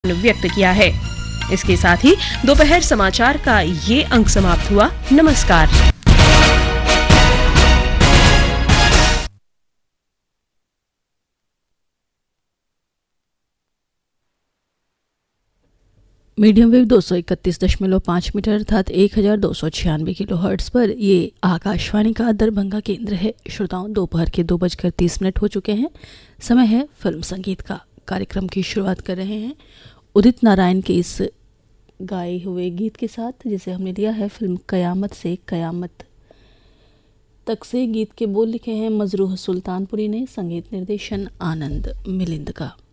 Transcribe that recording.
व्यक्त किया है। इसके साथ ही दोपहर समाचार का ये अंक समाप्त हुआ। नमस्कार। मीडियम वेव 231.5 मीटर अर्थात 1296 किलोहर्ट्ज़ पर ये आकाशवाणी का दरभंगा केंद्र है। श्रोताओं, दोपहर के 2:30 हो चुके हैं। समय है फिल्म संगीत का। कार्यक्रम की शुरुआत कर रहे हैं उदित नारायण के इस गाए हुए गीत के साथ, जिसे हमने लिया है फिल्म कयामत से कयामत तक से। गीत के बोल लिखे हैं मजरूह सुल्तानपुरी ने, संगीत निर्देशन आनंद मिलिंद का।